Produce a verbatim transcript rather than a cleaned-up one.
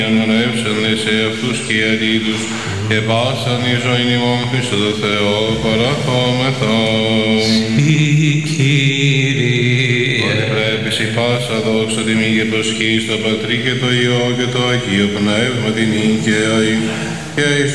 Ανανεύσανε σε αυτούς και οι αλλήλους, και πάσαν η ζωή ημών Χριστό το Θεό, παραθόμεθα. Συ Κύριε. Ότι πρέπει η πάσα δόξα τιμή και προσχή στο Πατρί και το Υιό και το Αγίο Πνεύμα την νίκαια και